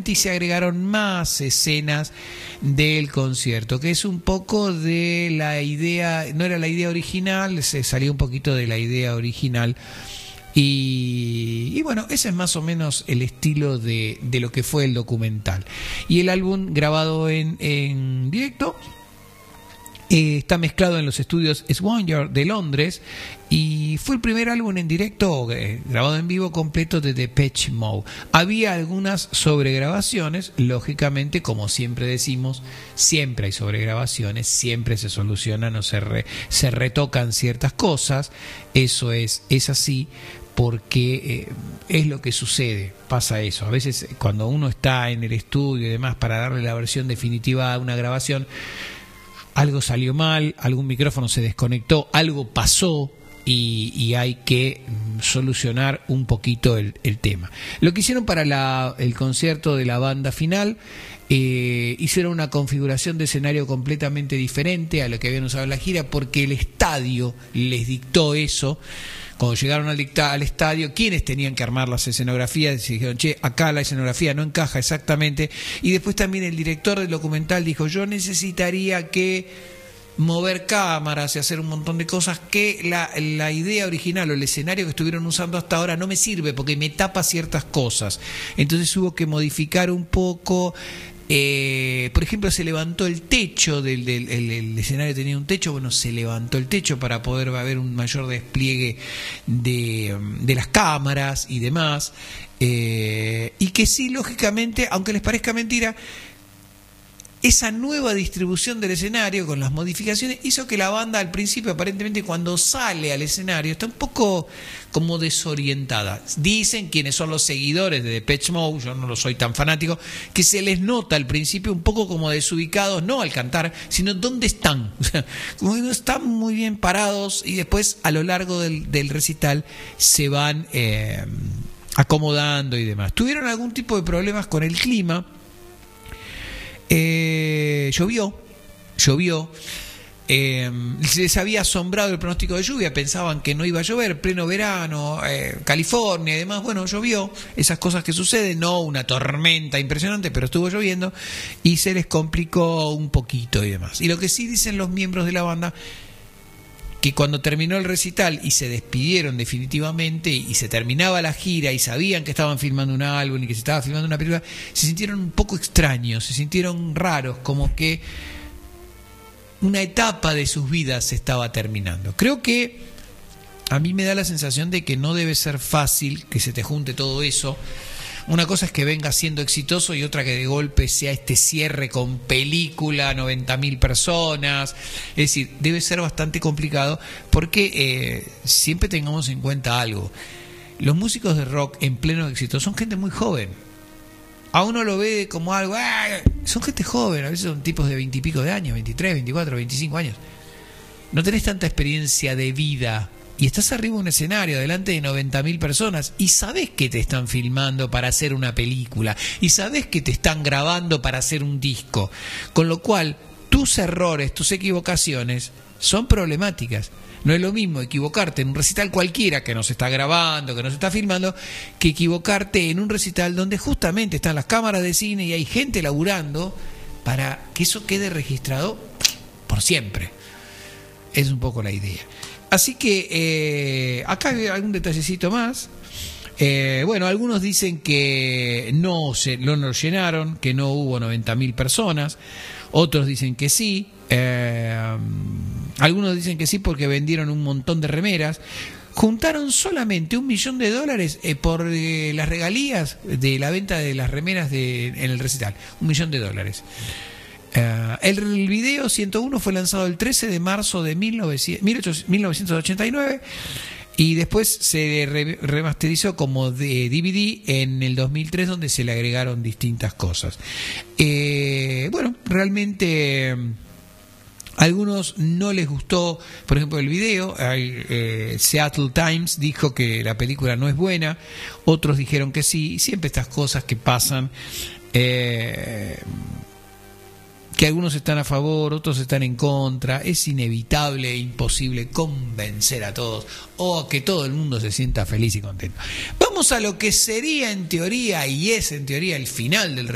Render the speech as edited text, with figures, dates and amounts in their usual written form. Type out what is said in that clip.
y se agregaron más escenas del concierto, que es un poco de la idea, no era la idea original, se salió un poquito de la idea original. Y bueno, ese es más o menos el estilo de lo que fue el documental. Y el álbum grabado en directo está mezclado en los estudios Swangyard de Londres y fue el primer álbum en directo grabado en vivo completo de Depeche Mode. Había algunas sobregrabaciones, lógicamente, como siempre decimos, siempre hay sobregrabaciones, siempre se solucionan o se retocan ciertas cosas, eso es así. Porque es lo que sucede, pasa eso. A veces cuando uno está en el estudio y demás para darle la versión definitiva a una grabación, algo salió mal, algún micrófono se desconectó, algo pasó y hay que solucionar un poquito el tema. Lo que hicieron para el concierto de la banda final, hicieron una configuración de escenario completamente diferente a lo que habían usado en la gira, porque el estadio les dictó eso. Cuando llegaron al estadio, quienes tenían que armar las escenografías, dijeron, che, acá la escenografía no encaja exactamente. Y después también el director del documental dijo, yo necesitaría que mover cámaras y hacer un montón de cosas que la idea original o el escenario que estuvieron usando hasta ahora no me sirve porque me tapa ciertas cosas. Entonces hubo que modificar un poco. Por ejemplo, se levantó el techo el escenario tenía un techo, bueno, se levantó el techo para poder haber un mayor despliegue de las cámaras y demás, y que sí, lógicamente, aunque les parezca mentira, esa nueva distribución del escenario con las modificaciones hizo que la banda al principio, aparentemente cuando sale al escenario, está un poco como desorientada. Dicen quienes son los seguidores de Depeche Mode, yo no lo soy tan fanático, que se les nota al principio un poco como desubicados, no al cantar, sino dónde están. O sea, como que no están muy bien parados y después a lo largo del recital se van acomodando y demás. Tuvieron algún tipo de problemas con el clima. Llovió, les había asombrado el pronóstico de lluvia, pensaban que no iba a llover, pleno verano, California y demás, bueno, llovió, esas cosas que suceden, no una tormenta impresionante, pero estuvo lloviendo y se les complicó un poquito y demás. Y lo que sí dicen los miembros de la banda, que cuando terminó el recital y se despidieron definitivamente y se terminaba la gira y sabían que estaban filmando un álbum y que se estaba filmando una película, se sintieron un poco extraños, se sintieron raros, como que una etapa de sus vidas se estaba terminando. Creo que a mí me da la sensación de que no debe ser fácil que se te junte todo eso. Una cosa es que venga siendo exitoso y otra que de golpe sea este cierre con película, 90.000 personas. Es decir, debe ser bastante complicado porque siempre tengamos en cuenta algo. Los músicos de rock en pleno éxito son gente muy joven. A uno lo ve como algo, son gente joven, a veces son tipos de 20 y pico de años, 23, 24, 25 años. No tenés tanta experiencia de vida. Y estás arriba de un escenario delante de 90.000 personas y sabés que te están filmando para hacer una película y sabés que te están grabando para hacer un disco, con lo cual tus errores, tus equivocaciones son problemáticas. No es lo mismo equivocarte en un recital cualquiera que nos está grabando, que nos está filmando, que equivocarte en un recital donde justamente están las cámaras de cine y hay gente laburando para que eso quede registrado por siempre. Es un poco la idea. Así que acá hay algún detallecito más. Bueno, algunos dicen que no lo llenaron, que no hubo 90.000 personas. Otros dicen que sí. Algunos dicen que sí porque vendieron un montón de remeras. Juntaron solamente $1 millón por las regalías de la venta de las remeras en el recital. $1 millón. El video 101 fue lanzado el 13 de marzo de 1989 y después se remasterizó como de DVD en el 2003, donde se le agregaron distintas cosas. Bueno, realmente a algunos no les gustó, por ejemplo, el video. Seattle Times dijo que la película no es buena, otros dijeron que sí. Siempre estas cosas que pasan, que algunos están a favor, otros están en contra. Es inevitable e imposible convencer a todos o que todo el mundo se sienta feliz y contento. Vamos a lo que sería en teoría y es en teoría el final del